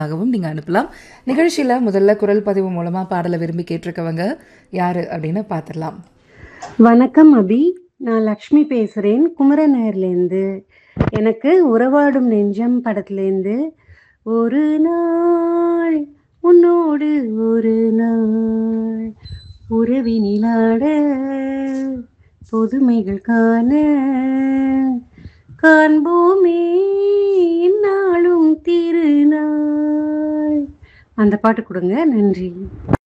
ஆகவும் நீங்க அனுப்பலாம். நிகழ்ச்சியில முதல்ல குரல் பதிவு மூலமா பாடல விரும்பி கேட்டிருக்கவங்க யாரு அப்படின்னு பார்த்துடலாம். வணக்கம் அபி. நான் லக்ஷ்மி பேசுறேன் குமரநகர்லேருந்து. எனக்கு உறவாடும் நெஞ்சம் படத்துலேருந்து ஒரு நாள் உன்னோடு ஒரு நாள் உறவினிலாட புதுமைகள் காண காண்போமே இந்நாளும் திருநாள் அந்த பாட்டு கொடுங்க. நன்றி.